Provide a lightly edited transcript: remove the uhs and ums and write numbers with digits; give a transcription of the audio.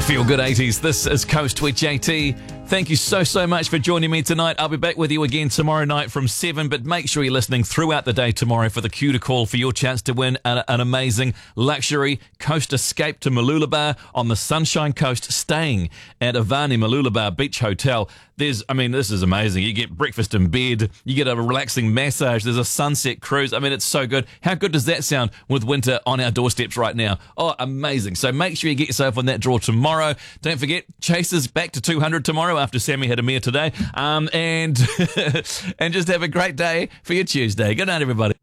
Feel Good 80s. This is Coast with JT. Thank you so much for joining me tonight. I'll be back with you again tomorrow night from 7, but make sure you're listening throughout the day tomorrow for the cue to call for your chance to win an amazing luxury coast escape to Mooloolaba on the Sunshine Coast, staying at Avani Mooloolaba Beach Hotel. This is amazing. You get breakfast in bed, you get a relaxing massage, there's a sunset cruise. It's so good. How good does that sound with winter on our doorsteps right now? Oh, amazing. So make sure you get yourself on that draw tomorrow. Don't forget, Chasers back to 200 tomorrow after Sammy had a mare today. And just have a great day for your Tuesday. Good night, everybody.